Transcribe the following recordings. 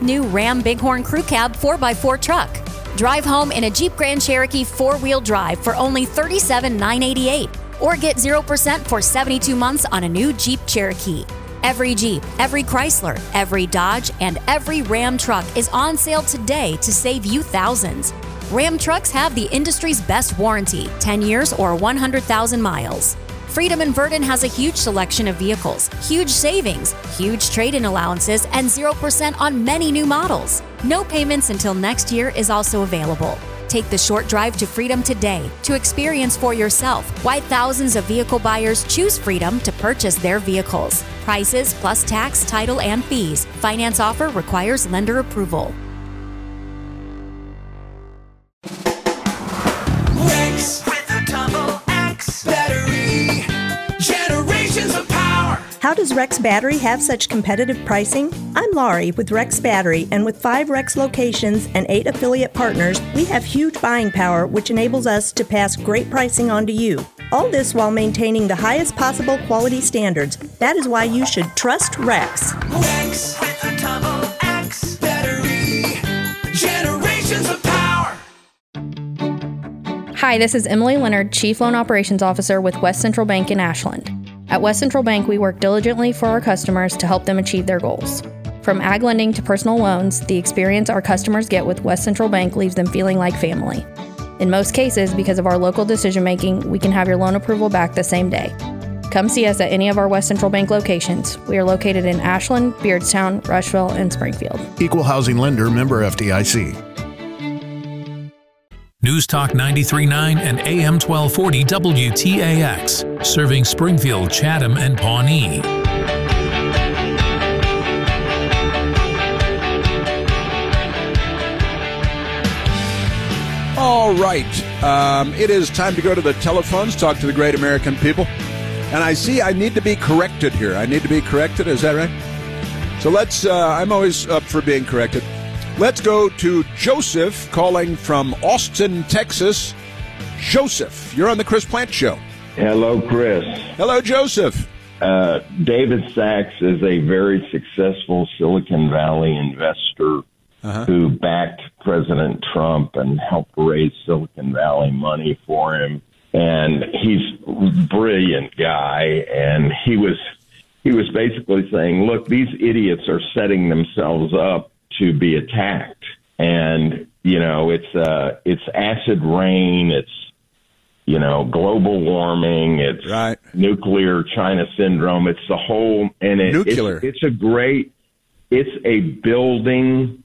new Ram Bighorn Crew Cab 4x4 truck. Drive home in a Jeep Grand Cherokee 4-wheel drive for only $37,988. Or get 0% for 72 months on a new Jeep Cherokee. Every Jeep, every Chrysler, every Dodge, and every Ram truck is on sale today to save you thousands. Ram trucks have the industry's best warranty, 10 years or 100,000 miles. Freedom in Verdon has a huge selection of vehicles, huge savings, huge trade-in allowances, and 0% on many new models. No payments until next year is also available. Take the short drive to Freedom today to experience for yourself why thousands of vehicle buyers choose Freedom to purchase their vehicles. Prices plus tax, title, and fees. Finance offer requires lender approval. Rex with a double X battery. Generations of power. How does Rex Battery have such competitive pricing? I'm Laurie with Rex Battery, and with 5 Rex locations and 8 affiliate partners, we have huge buying power, which enables us to pass great pricing on to you. All this while maintaining the highest possible quality standards. That is why you should trust Rex. Rex with a double X battery. Generations of power. Hi, this is Emily Leonard, Chief Loan Operations Officer with West Central Bank in Ashland. At West Central Bank, we work diligently for our customers to help them achieve their goals. From ag lending to personal loans, the experience our customers get with West Central Bank leaves them feeling like family. In most cases, because of our local decision-making, we can have your loan approval back the same day. Come see us at any of our West Central Bank locations. We are located in Ashland, Beardstown, Rushville, and Springfield. Equal housing lender, member FDIC. News Talk 93.9 and AM 1240 WTAX, serving Springfield, Chatham, and Pawnee. All right. It is time to go to the telephones, talk to the great American people. And I see I need to be corrected here. I need to be corrected. Is that right? So let's, I'm always up for being corrected. Let's go to Joseph calling from Austin, Texas. Joseph, you're on the Chris Plante Show. Hello, Chris. Hello, Joseph. David Sachs is a very successful Silicon Valley investor who backed President Trump and helped raise Silicon Valley money for him. And he's a brilliant guy. And he was basically saying, look, these idiots are setting themselves up to be attacked. And, you know, it's acid rain, it's, you know, global warming, it's nuclear China syndrome, it's the whole, and it's a building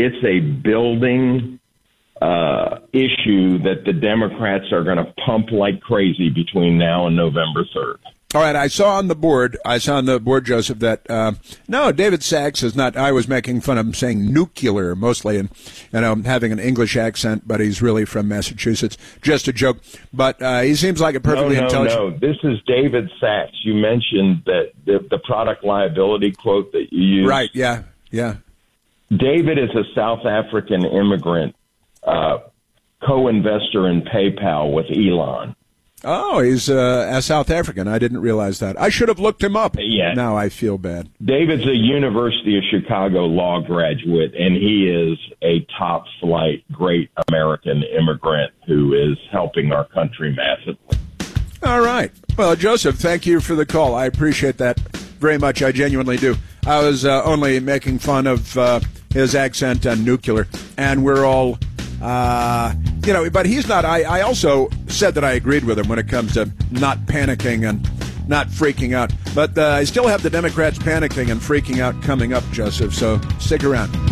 issue that the Democrats are going to pump like crazy between now and November 3rd. All right, I saw on the board, Joseph, that, no, David Sachs is not, I was making fun of him saying nuclear mostly, and, you know, having an English accent, but he's really from Massachusetts. Just a joke. But he seems like a perfectly intelligent. No, this is David Sachs. You mentioned that the product liability quote that you used. Right, yeah. David is a South African immigrant, co-investor in PayPal with Elon. Oh, he's a South African. I didn't realize that. I should have looked him up. Yeah. Now I feel bad. David's a University of Chicago law graduate, and he is a top-flight, great American immigrant who is helping our country massively. All right. Well, Joseph, thank you for the call. I appreciate that very much. I genuinely do. I was only making fun of his accent and nuclear, and we're all... you know, but he's not. I also said that I agreed with him when it comes to not panicking and not freaking out. But I still have the Democrats panicking and freaking out coming up, Joseph, so stick around.